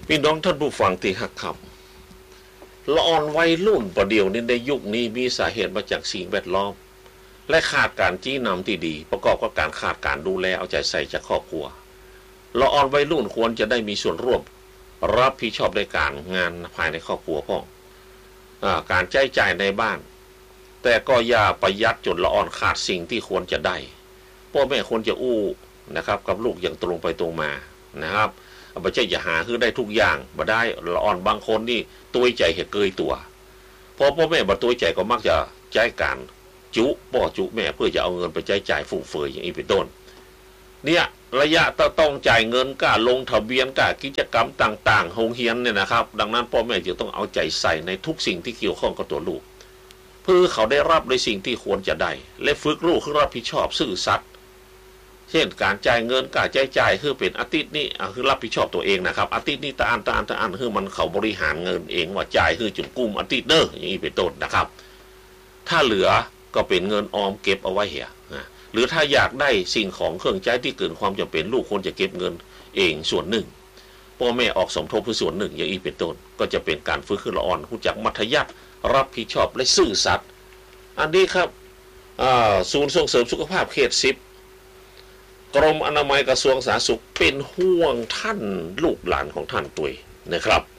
พี่น้องท่านผู้ฟังที่ฮักครับละอ่อนวัยรุ่นประเดี๋ยวนี้ในยุคนี้มีสาเหตุมาจากสิ่งแวดล้อมและขาดการจี้นำที่ดีประกอบกับการขาดการดูแลเอาใจใส่จากครอบครัวละอ่อนวัยรุ่นควรจะได้มีส่วนร่วมรับผิดชอบในการงานภายในครอบครัวพ่อการใช้จ่ายในบ้านแต่ก็อย่าประหยัดจนละอ่อนขาดสิ่งที่ควรจะได้พ่อแม่ควรจะอู้นะครับกับลูกอย่างตรงไปตรงมานะครับไม่ใช่อย่าหาคือได้ทุกอย่างมาได้ละอ่อนบางคนนี่ตัวใจเหตุเกยตัวพอพ่อแม่บัดตัวใจก็มักจะใช้การจุพ่อจุแม่เพื่อจะเอาเงินไปใช้จ่ายฟุ่มเฟือยอย่างนี้เป็นต้นเนี่ยระยะต้องจ่ายเงินก้าลงทะเบียนก้ากิจกรรมต่างๆโรงเรียนเนี่ยนะครับดังนั้นพ่อแม่จะต้องเอาใจใส่ในทุกสิ่งที่เกี่ยวข้องกับตัวลูกเพื่อเขาได้รับในสิ่งที่ควรจะได้และฝึกลูกให้รับผิดชอบซื่อสัตย์เช่นการจ่ายเงินการจ่ายคือเป็นอาทิตย์นี้คือรับผิดชอบตัวเองนะครับอาทิตย์นี้ตาอันคือมันเขาบริหารเงินเองว่าจ่ายคือจุ่มกุ้มอาทิตย์เด้ออย่างนี้เป็นต้นนะครับถ้าเหลือก็เป็นเงินออมเก็บเอาไว้เหี่ยหรือถ้าอยากได้สิ่งของเครื่องใช้ที่เกินความจำเป็นลูกควรจะเก็บเงินเองส่วนหนึ่งพ่อแม่ออกสมทบเพื่อส่วนหนึ่งอย่างนี้เป็นต้นก็จะเป็นการฝึกขึ้นละอ่อนรู้จักมัธยัสถ์รับผิดชอบและซื่อสัตย์อันนี้ครับศูนย์ส่งเสริมสุขภาพเขต10กรมอนามัยกระทรวงสาธารณสุขเป็นห่วงท่านลูกหลานของท่านตุยนะครับ